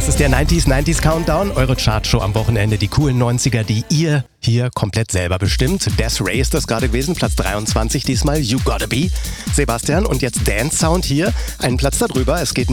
ist der 90s Countdown, eure Chartshow am Wochenende. Die coolen 90er, die ihr hier komplett selber bestimmt. Death Ray ist das gerade gewesen, Platz 23 diesmal, You Gotta Be. Sebastian, und jetzt Dance Sound hier, einen Platz darüber. Es geht